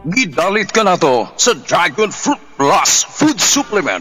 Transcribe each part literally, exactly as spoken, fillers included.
Gidalit ka na to sa Dragon Fruit Plus Food Supplement.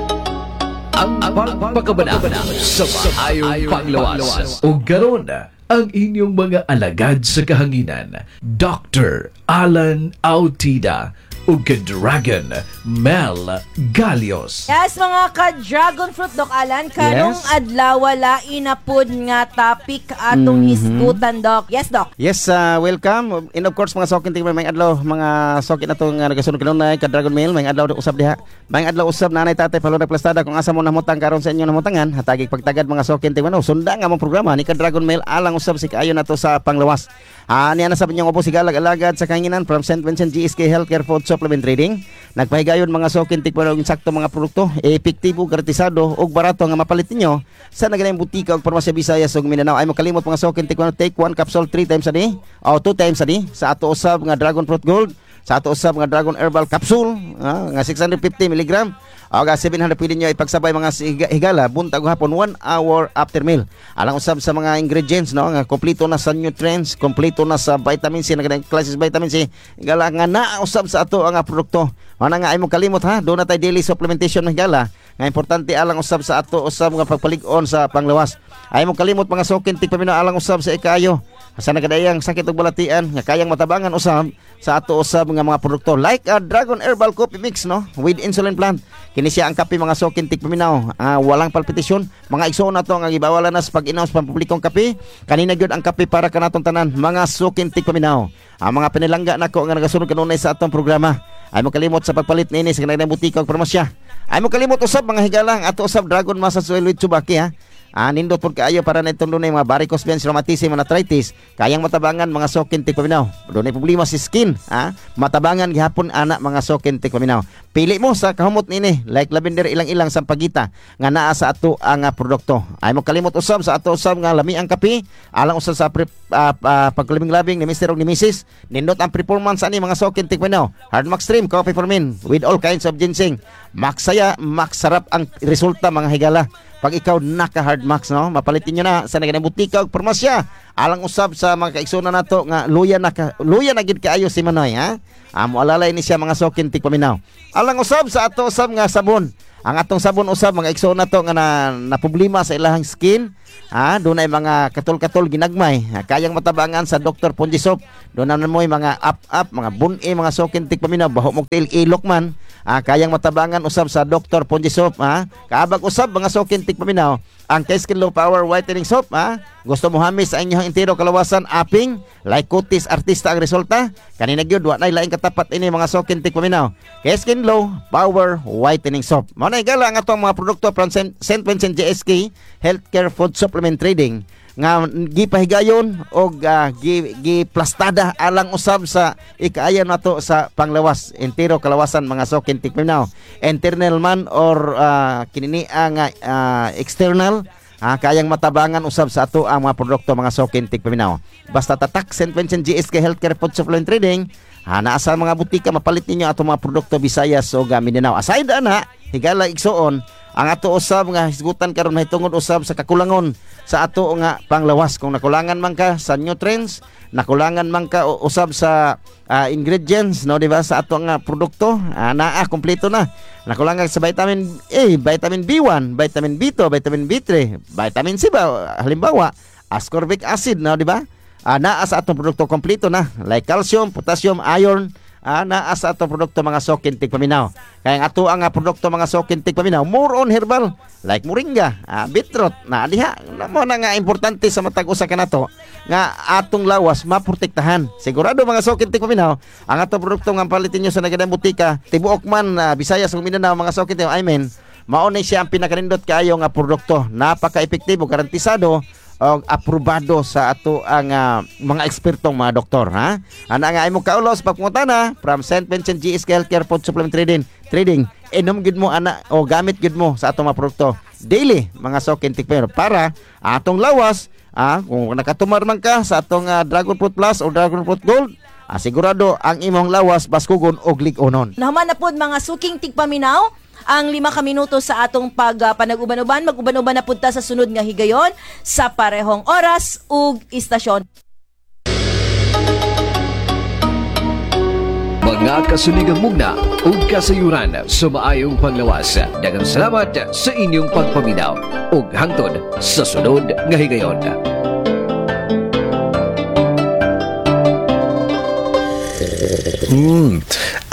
Ang pagpakabanaan sa maayong panglawas. O garon ang inyong mga alagad sa kahanginan, Doctor Alan Autida o ka-Dragon Mel Galios. Yes, mga ka-Dragon Fruit, Doc Alan, karong Yes. adlaw wala inapod nga topic atong Mhm. hisgutan, Doc. Yes, Doc. Yes, uh, welcome. And of course, mga sokin tingnan may adlaw, mga sokin na itong uh, nagasunod kanunay, ka-Dragon Mail, may adlaw usab diha. May adlaw usab nanay tatay palunag plastada kung asa mo namutang karon sa inyo namutangan, hatagig pagtagad mga sokin tingnan. No, sunda nga mong programa ni ka-Dragon Mail alang usab si kaayo nato sa panglawas. Ah, niya na sabi niyo po si Galag-alagad sa kanginan from Saint Vincent G S K Healthcare Food Supplement Trading. Nagpahigayon mga sokin tingnan og insakto mga produkto, epektibo, gratisado ug barato nga mapalit ninyo sa nagalayang butika ug parmasya Visayas ug Mindanao. Ay mo kalimot mga sokin tingnan take one capsule three times a day o two times a day sa ato usab nga Dragon Fruit Gold, sa ato usab nga Dragon Herbal Capsule ah, nga six hundred fifty milligram o ga seven hundred pwede nyo ipagsabay mga higa- higala buntag hapon one hour after meal. Alang usab sa mga ingredients no nga kompleto na sa nutrients, kompleto na sa vitamin C, nagadaang classes vitamin C, higala nga naa usab sa ato ang ah, produkto. Mana nga ay mo kalimot ha, do na tay daily supplementation ng higala nga importante alang usab sa ato usab nga pagpalig-on sa panglawas. Ay mo kalimot mga sokin tigpaminaw alang usab sa ikayo sa nagadayang sakit ug balatian nga kayang matabangan usab sa ato usab nga mga produkto like a Dragon Herbal Coffee Mix no with insulin plant. Kini siya ang kape mga sokin tigpaminaw, uh, walang palpitasyon, mga igsoon na to nga gibawalan na sa pag-inaos pampublikong kape. Kanina gyud ang kape para kanatong tanan mga sokin tigpaminaw. Ang mga pinilangga nako nga nagasunod kanunay sa atong programa. Ay mo kalimot sa pagpalit nini sa kanang butika ug parmasya. Ay mo kalimot usab mga higalang ato usab Dragon Massage Oil with Tsubaki ha. Ah, nindot pod kaayo para na itong dunay mga varicose veins, rheumatism, arthritis, kayang matabangan mga sokin tigpaminaw. Dunay problema si skin, ha? Matabangan gihapon ana mga sokin tigpaminaw. Pili mo sa kahumot nini, like lavender ilang-ilang sampagita nga naa sa ato ang uh, produkto. Ay mo kalimot usab sa ato usab nga lami ang kape, alang usab sa pre, uh, uh, pagkalabing-labing ni Mister ug ni Missus Nindot ang performance ani mga sokin tigpaminaw. Hard Max Stream Coffee for Men with all kinds of ginseng. Maksaya, maksarap ang resulta mga higala. Pag ikaw naka Hard Max no, mapalitin niyo na sa naganang butika ug parmasya. Alang usab sa mga kaigsoon nato nga luya na ka, luya na gid kaayo si Manoy ha. Amo alalay ni siya mga sokin tigpaminaw. Alang usab sa ato usab nga sabon. Ang atong sabon usab mga igsoon nato nga na, na problema sa ilahang skin. Ah, doon ay mga katol-katol ginagmay. Ah, kayang matabangan sa Doctor Ponji Soap. Doon na mo'y mga up-up, mga bun-i, mga sokin tigpaminaw, baho mong tail ilok man. Ah, kayang matabangan usab sa Doctor Ponji Soap. Ah, kaabag usab mga sokin tigpaminaw. Ang K-Skin Low Power Whitening Soap. Ah, gusto mo hamis sa inyong entero kalawasan, aping, like kutis, artista ang resulta. Kanina gyud wa nay laing katapat ini mga sokin tigpaminaw. K-Skin Low Power Whitening Soap. Mao na igala ang atong mga produkto from Saint Vincent G S K Healthcare Food Supplement Trading nga gipahigayon og uh, gi, giplastada alang usab sa ikaayan nato sa panglawas entero kalawasan mga sokin tigpaminaw, internal man or uh, kinini ang uh, external. Ah, kayang matabangan usab sa ato ang mga produkto mga sokin tigpaminaw. Basta tatak Saint Vincent G S K Healthcare Food Supplement Trading, ha, naa sa mga butika mapalit ninyo ato mga produkto Visayas o Mindanao. Aside ana, higala igsoon ang ato usab nga hisgutan karon mahitungod usab sa kakulangon sa ato nga panglawas. Kung nakulangan man ka sa nutrients, nakulangan man ka usab sa uh, ingredients no, di ba, sa ato nga produkto, uh, naa kompleto na. Nakulangan sa vitamin A, vitamin B one, vitamin B two, vitamin B three, vitamin C ba halimbawa, ascorbic acid no, di ba? Uh, naa sa atong produkto kompleto na, like calcium, potassium, iron. Ah, naa sa ato produkto mga sokin tigpaminaw. Kaya ang ato ang uh, produkto mga sokin tigpaminaw more on herbal like moringa, ah, beetroot na diha mo na nga importante sa matag usa kanato nga atong lawas maprotektahan. Sigurado mga sokin tigpaminaw ang ato produkto nga palitin nyo sa nagadang butika tibuok man uh, Visayas ug Mindanao mga sokin tigpaminaw. I mean, mao ni siya ang pinakanindot kaayo nga produkto, napaka-epektibo, garantisado o aprobado sa ato ang uh, mga ekspertong mga doktor ha. Ana nga imo kaulos pagpungutana from Saint Vincent G S K Healthcare Food Supplement Trading. Trading. Inom gid mo ana o gamit gid mo sa atong mga produkto daily mga sokin tigpaminaw para atong lawas. Ah, kung nakatumar man ka sa atong uh, Dragon Fruit Plus o Dragon Fruit Gold, ah, sigurado ang imong lawas baskugon og lig-onon. Naman na pod mga suking tigpaminaw ang lima ka minuto sa atong pag uh, panag-uban-uban. Mag-uban-uban na punta sa sunod nga higayon sa parehong oras ug istasyon. Mga mga kasuligang mugna ug kasayuran sa maayong panglawas. Daghang salamat sa inyong pagpaminaw ug hangtod sa sunod nga higayon. Hmm.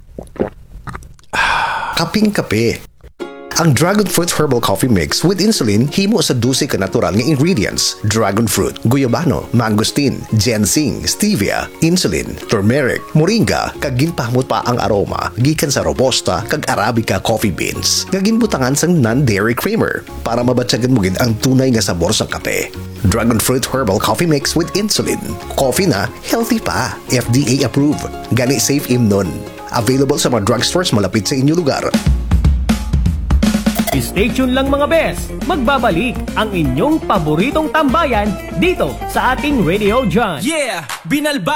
Kaping kape. Ang Dragon Fruit Herbal Coffee Mix with insulin himo sa dose ka natural nga ingredients: dragon fruit, guyabano, mangosteen, ginseng, stevia, insulin, turmeric, moringa, kag ginpahmot pa ang aroma gikan sa robusta kag arabica coffee beans. Nga ginbutangan sang non-dairy creamer para mabatyagan mo gid ang tunay nga sabor sa kape. Dragon Fruit Herbal Coffee Mix with insulin. Coffee na healthy pa. F D A approved. Gani safe imnon. Available sa mga drugstores malapit sa inyong lugar. Stay tuned lang mga bes, magbabalik ang inyong paboritong tambayan dito sa ating Radio John. Yeah! Binalba